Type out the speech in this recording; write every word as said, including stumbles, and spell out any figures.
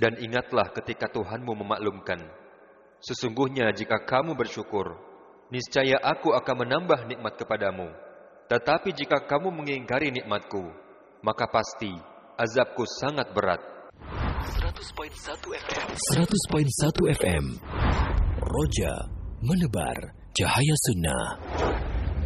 Dan ingatlah ketika Tuhanmu memaklumkan, sesungguhnya jika kamu bersyukur, niscaya aku akan menambah nikmat kepadamu. Tetapi jika kamu mengingkari nikmatku, maka pasti azabku sangat berat. seratus koma satu F M seratus koma satu F M Roja menebar cahaya sunnah.